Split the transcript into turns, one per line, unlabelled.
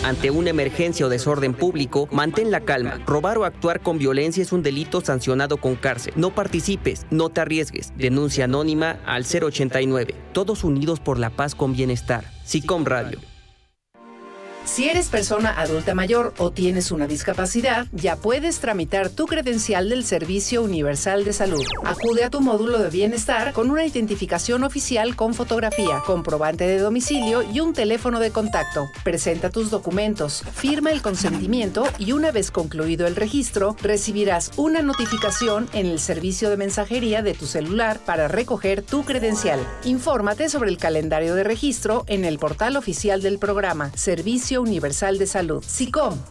Ante una emergencia o desorden público, mantén la calma. Robar o actuar con violencia es un delito sancionado con cárcel. No participes, no te arriesgues. Denuncia anónima al 089. Todos unidos por la paz con bienestar. SICOM Radio.
Si eres persona adulta mayor o tienes una discapacidad, ya puedes tramitar tu credencial del Servicio Universal de Salud. Acude a tu módulo de bienestar con una identificación oficial con fotografía, comprobante de domicilio y un teléfono de contacto. Presenta tus documentos, firma el consentimiento y una vez concluido el registro, recibirás una notificación en el servicio de mensajería de tu celular para recoger tu credencial. Infórmate sobre el calendario de registro en el portal oficial del programa Servicio Universal de Salud. SICOM.